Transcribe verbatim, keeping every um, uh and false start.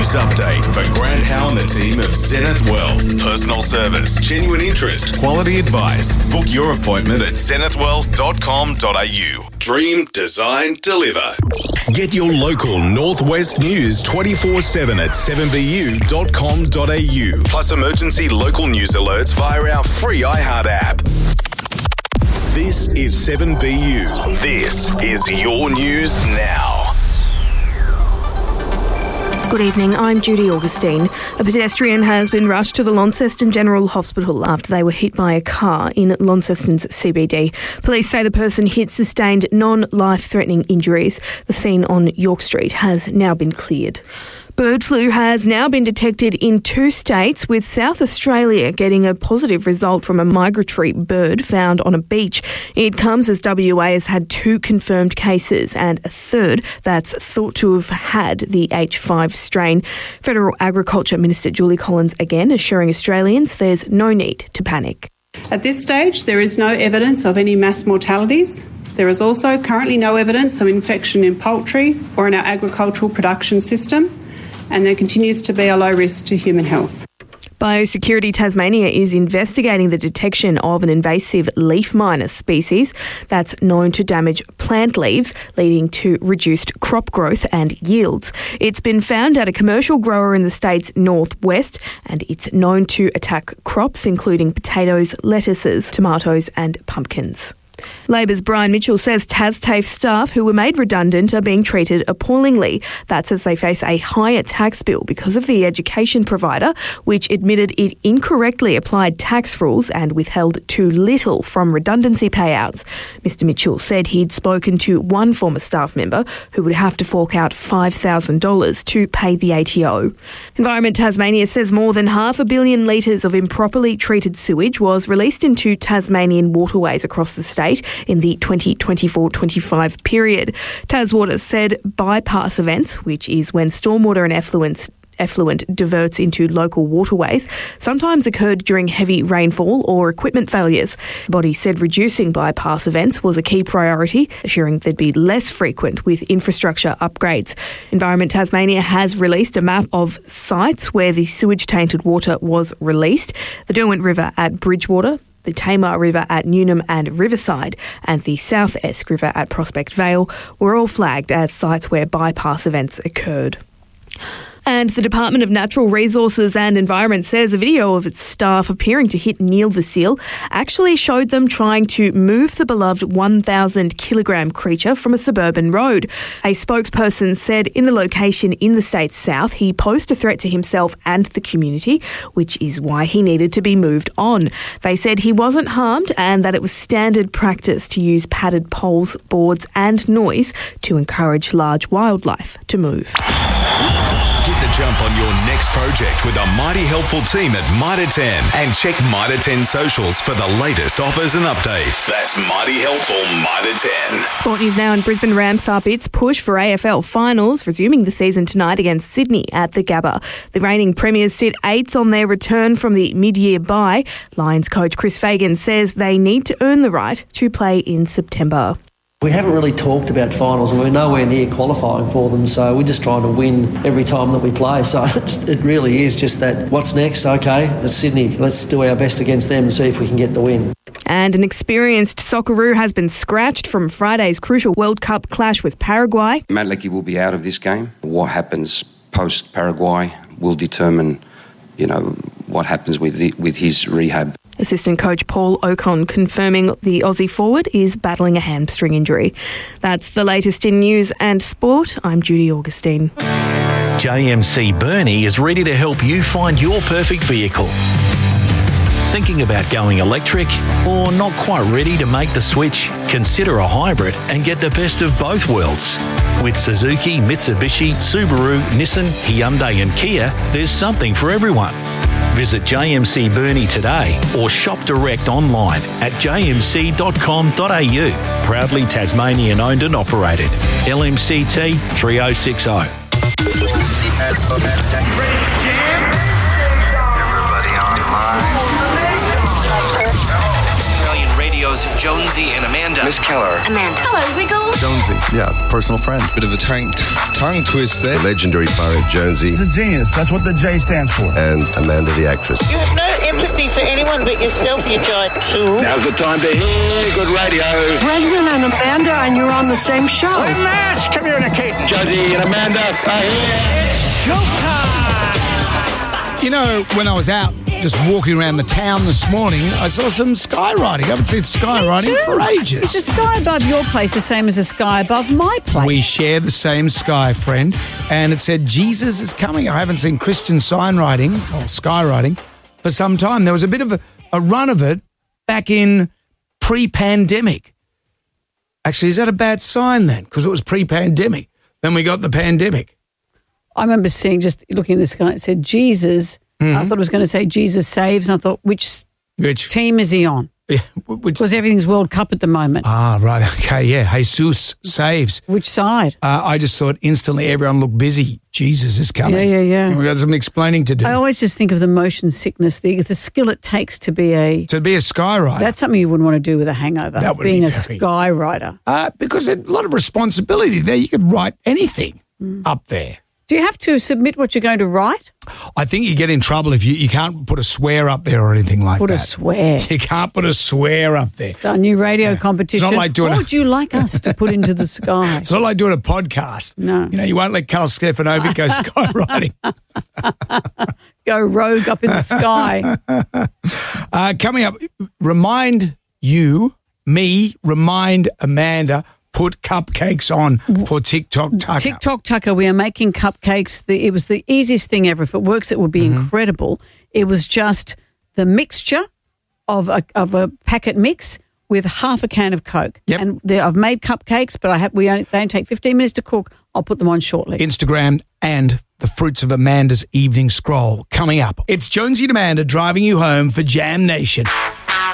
news update for Grant Howe and the team of Zenith Wealth. Personal service, genuine interest, quality advice. Book your appointment at zenith wealth dot com dot a u. Dream, design, deliver. Get your local Northwest news twenty-four seven at seven b u dot com dot a u. Plus emergency local news alerts via our free iHeart app. This is seven B U. This is your news now. Good evening, I'm Judy Augustine. A pedestrian has been rushed to the Launceston General Hospital after they were hit by a car in Launceston's C B D. Police say the person hit sustained non-life-threatening injuries. The scene on York Street has now been cleared. Bird flu has now been detected in two states, with South Australia getting a positive result from a migratory bird found on a beach. It comes as W A has had two confirmed cases and a third that's thought to have had the H five strain. Federal Agriculture Minister Julie Collins again assuring Australians there's no need to panic. At this stage, there is no evidence of any mass mortalities. There is also currently no evidence of infection in poultry or in our agricultural production system, and there continues to be a low risk to human health. Biosecurity Tasmania is investigating the detection of an invasive leaf miner species that's known to damage plant leaves, leading to reduced crop growth and yields. It's been found at a commercial grower in the state's northwest, and it's known to attack crops including potatoes, lettuces, tomatoes and pumpkins. Labor's Brian Mitchell says TasTAFE staff who were made redundant are being treated appallingly. That's as they face a higher tax bill because of the education provider, which admitted it incorrectly applied tax rules and withheld too little from redundancy payouts. Mister Mitchell said he'd spoken to one former staff member who would have to fork out five thousand dollars to pay the A T O. Environment Tasmania says more than half a billion litres of improperly treated sewage was released into Tasmanian waterways across the state in the twenty twenty-four twenty-five period. Taswater said bypass events, which is when stormwater and effluents effluent diverts into local waterways, sometimes occurred during heavy rainfall or equipment failures. The body said reducing bypass events was a key priority, assuring they'd be less frequent with infrastructure upgrades. Environment Tasmania has released a map of sites where the sewage-tainted water was released. The Derwent River at Bridgewater, the Tamar River at Newnham and Riverside, and the South Esk River at Prospect Vale were all flagged as sites where bypass events occurred. And the Department of Natural Resources and Environment says a video of its staff appearing to hit Neil the seal actually showed them trying to move the beloved one thousand kilogram creature from a suburban road. A spokesperson said in the location in the state's south, he posed a threat to himself and the community, which is why he needed to be moved on. They said he wasn't harmed and that it was standard practice to use padded poles, boards and noise to encourage large wildlife to move. Get the jump on your next project with a mighty helpful team at Mitre ten, and check Mitre ten socials for the latest offers and updates. That's mighty helpful Mitre ten. Sport news now, and Brisbane ramps up its push for A F L finals, resuming the season tonight against Sydney at the Gabba. The reigning premiers sit eighth on their return from the mid-year bye. Lions coach Chris Fagan says they need to earn the right to play in September. We haven't really talked about finals and we're nowhere near qualifying for them, so we're just trying to win every time that we play. So it really is just that, what's next? Okay, it's Sydney. Let's do our best against them and see if we can get the win. And an experienced Socceroo has been scratched from Friday's crucial World Cup clash with Paraguay. Matt Leckie will be out of this game. What happens post-Paraguay will determine, you know, what happens with the, with his rehab. Assistant coach Paul Ocon confirming the Aussie forward is battling a hamstring injury. That's the latest in news and sport. I'm Judy Augustine. J M C Burnie is ready to help you find your perfect vehicle. Thinking about going electric or not quite ready to make the switch? Consider a hybrid and get the best of both worlds. With Suzuki, Mitsubishi, Subaru, Nissan, Hyundai and Kia, there's something for everyone. Visit J M C Burnie today or shop direct online at j m c dot com dot a u. Proudly Tasmanian owned and operated. L M C T three oh six oh. Australian radio's was Jonesy and Amanda. Miss Keller. Amanda. Hello, Wiggles. Jonesy, yeah, personal friend. Bit of a tongue, tongue twist there. The legendary pirate Jonesy. He's a genius. That's what the J stands for. And Amanda, the actress. You have no empathy for anyone but yourself, you giant tool. Now's the time to hear good radio. Brendan and Amanda, and you're on the same show. We're mass communicating. Jonesy and Amanda are here. It's showtime. You know, when I was out just walking around the town this morning, I saw some skywriting. I haven't seen skywriting for ages. Is the sky above your place the same as the sky above my place? We share the same sky, friend. And it said, Jesus is coming. I haven't seen Christian signwriting or skywriting for some time. There was a bit of a, a run of it back in pre-pandemic. Actually, is that a bad sign then? Because it was pre-pandemic. Then we got the pandemic. I remember seeing, just looking at the sky, it said Jesus. Mm-hmm. I thought it was going to say Jesus saves, and I thought, which, which? team is he on? Yeah, because everything's World Cup at the moment. Ah, right. Okay, yeah. Jesus saves. Which side? Uh, I just thought instantly everyone looked busy. Jesus is coming. Yeah, yeah, yeah. And we've got some explaining to do. I always just think of the motion sickness, the the skill it takes to be a... To be a skywriter. That's something you wouldn't want to do with a hangover, that would being be a very, skywriter. Uh, because there's a lot of responsibility there. You could write anything mm. up there. Do you have to submit what you're going to write? I think you get in trouble if you, you can't put a swear up there or anything like put that. Put a swear. You can't put a swear up there. It's our new radio yeah. competition. It's not like doing what a, would you like us to put into the sky? It's not like doing a podcast. No. You know, you won't let Carl Stefanovic go skywriting. Go rogue up in the sky. Uh, coming up, remind you, me, remind Amanda, put cupcakes on for TikTok Tucker. TikTok Tucker, we are making cupcakes. The, it was the easiest thing ever. If it works, it will be mm-hmm. incredible. It was just the mixture of a, of a packet mix with half a can of Coke. Yep. And the, I've made cupcakes, but I have, we only, they only take fifteen minutes to cook. I'll put them on shortly. Instagram and the fruits of Amanda's evening scroll coming up. It's Jonesy and Amanda driving you home for Jam Nation.